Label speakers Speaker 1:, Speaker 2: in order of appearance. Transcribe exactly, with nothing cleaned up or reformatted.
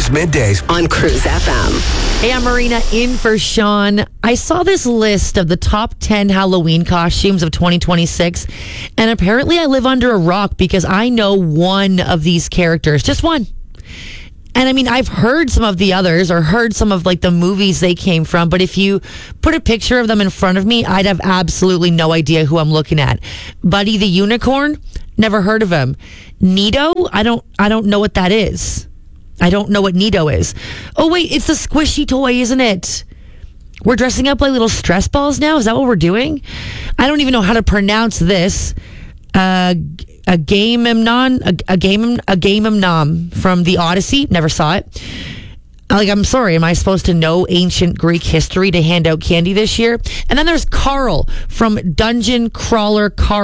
Speaker 1: Cruise Middays
Speaker 2: on Cruise F M.
Speaker 3: Hey, I'm Marina in for Sean. I saw this list of the top ten Halloween costumes of twenty twenty-six, and apparently I live under a rock because I know one of these characters, just one. And I mean, I've heard some of the others or heard some of like the movies they came from, but if you put a picture of them in front of me, I'd have absolutely no idea who I'm looking at. Buddy the Unicorn, never heard of him. Nito, I don't I don't know what that is. I don't know what Nito is. Oh wait, it's the squishy toy, isn't it? We're dressing up like little stress balls now? Is that what we're doing? I don't even know how to pronounce this. Uh A Agamemnon, a, a game, a Agamemnon from the Odyssey. Never saw it. Like, I'm sorry, am I supposed to know ancient Greek history to hand out candy this year? And then there's Carl from Dungeon Crawler Carl.